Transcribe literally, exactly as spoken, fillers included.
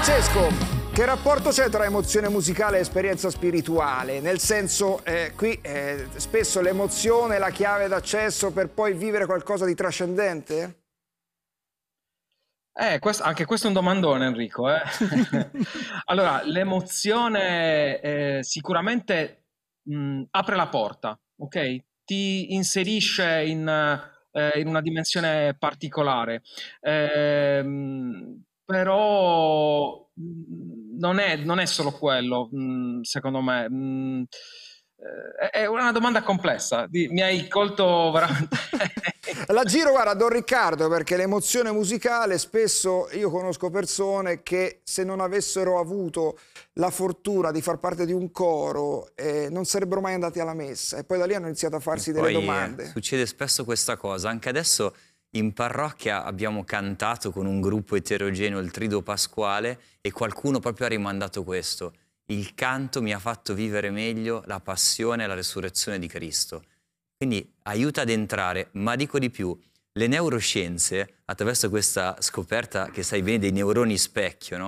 Francesco, che rapporto c'è tra emozione musicale e esperienza spirituale? Nel senso, eh, qui eh, spesso l'emozione è la chiave d'accesso per poi vivere qualcosa di trascendente? Eh, questo- anche questo è un domandone, Enrico. eh. Allora, l'emozione eh, sicuramente mh, apre la porta, ok? Ti inserisce in, eh, in una dimensione particolare. Ehm, però mh, non è, non è solo quello, mh, secondo me. Mh, eh, è una domanda complessa. Di- Mi hai colto veramente. La giro, guarda, a Don Riccardo, perché l'emozione musicale spesso io conosco persone che se non avessero avuto la fortuna di far parte di un coro eh, non sarebbero mai andati alla messa e poi da lì hanno iniziato a E farsi delle poi eh, domande. succede spesso questa cosa. Anche adesso in parrocchia abbiamo cantato con un gruppo eterogeneo il Triduo Pasquale e qualcuno proprio ha rimandato questo. Il canto mi ha fatto vivere meglio la passione e la resurrezione di Cristo. Quindi aiuta ad entrare, ma dico di più, le neuroscienze, attraverso questa scoperta che sai bene dei neuroni specchio, no?